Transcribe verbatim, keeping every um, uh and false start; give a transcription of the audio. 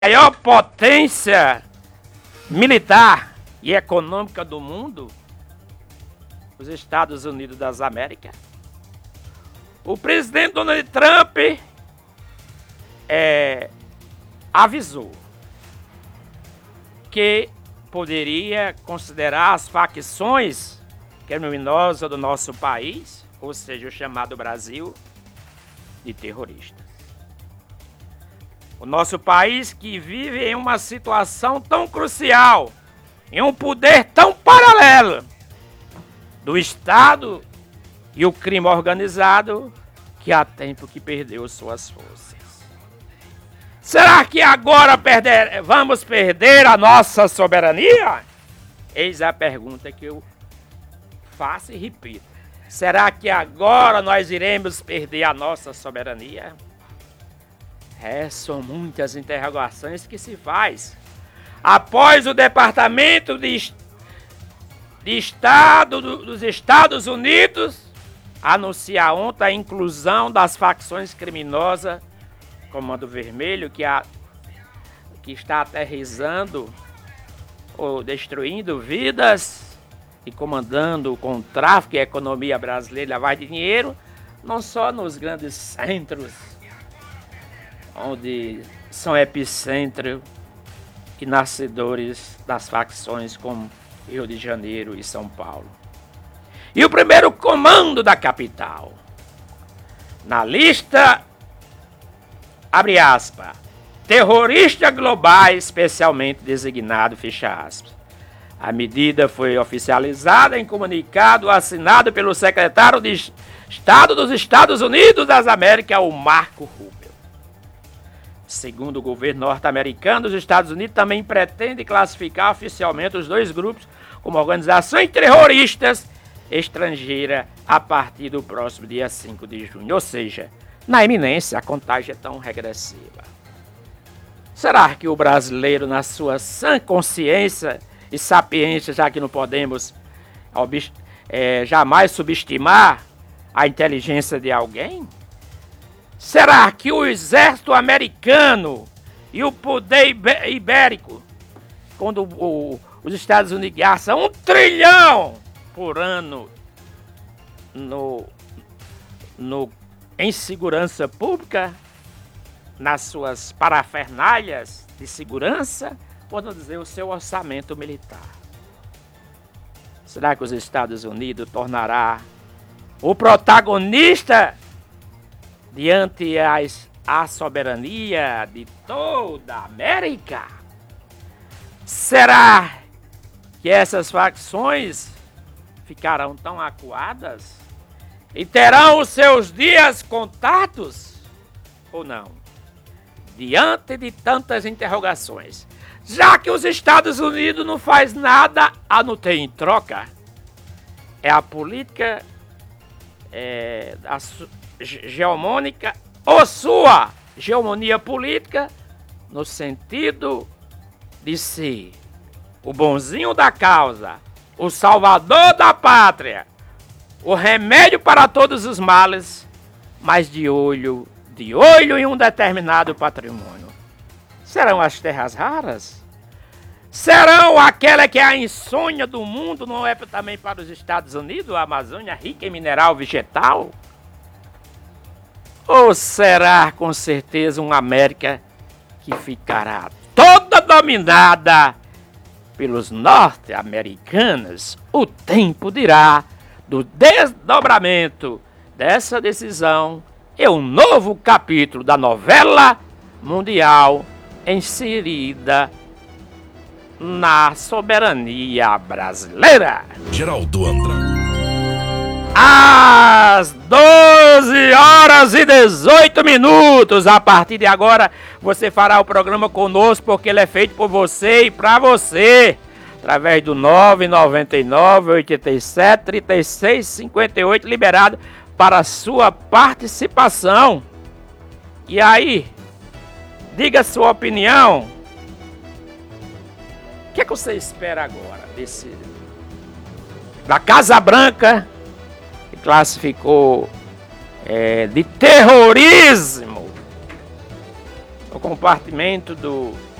maior potência militar e econômica do mundo, os Estados Unidos das Américas, o presidente Donald Trump é, avisou que poderia considerar as facções criminosas do nosso país, ou seja, o chamado Brasil, de terroristas. O nosso país que vive em uma situação tão crucial, em um poder tão paralelo do Estado e o crime organizado, que há tempo que perdeu suas forças. Será que agora perder, vamos perder a nossa soberania? Eis a pergunta que eu faço e repito. Será que agora nós iremos perder a nossa soberania? É, são muitas interrogações que se faz. Após o Departamento de, de Estado do, dos Estados Unidos anunciar ontem a inclusão das facções criminosas Comando Vermelho, que, a, que está aterrissando ou destruindo vidas e comandando com o tráfico e a economia brasileira, lavagem de dinheiro, não só nos grandes centros, onde são epicentro e nascedores das facções como Rio de Janeiro e São Paulo. E o primeiro comando da capital, na lista, abre aspas, terrorista global especialmente designado, fecha aspas. A medida foi oficializada em comunicado assinado pelo secretário de Estado dos Estados Unidos das Américas, o Marco Rubio. Segundo o governo norte-americano, os Estados Unidos também pretende classificar oficialmente os dois grupos como organizações terroristas estrangeiras a partir do próximo dia cinco de junho. Ou seja, na iminência, a contagem é tão regressiva. Será que o brasileiro, na sua sã consciência e sapiência, já que não podemos é, jamais subestimar a inteligência de alguém? Será que o exército americano e o poder ibérico, quando o, os Estados Unidos gastam um trilhão por ano no, no, em segurança pública, nas suas parafernálias de segurança, por não dizer o seu orçamento militar? Será que os Estados Unidos tornará o protagonista diante as, a soberania de toda a América? Será que essas facções ficarão tão acuadas e terão os seus dias contados ou não? Diante de tantas interrogações, já que os Estados Unidos não faz nada a não ter em troca, é a política é, a su, geomônica ou sua geomonia política no sentido de ser o bonzinho da causa, o salvador da pátria, o remédio para todos os males, mas de olho, de olho em um determinado patrimônio. Serão as terras raras? Serão aquela que é a insônia do mundo, não é também para os Estados Unidos, a Amazônia rica em mineral vegetal? Ou será com certeza uma América que ficará toda dominada pelos norte-americanos? O tempo dirá do desdobramento dessa decisão e um novo capítulo da novela mundial inserida na soberania brasileira. Geraldo Andrade. Às doze horas e dezoito minutos, a partir de agora, você fará o programa conosco, porque ele é feito por você e para você, através do nove nove nove, oito sete, três seis cinco oito, liberado para a sua participação. E aí, diga a sua opinião. O que é que você espera agora desse, da Casa Branca, que classificou é, de terrorismo o compartimento do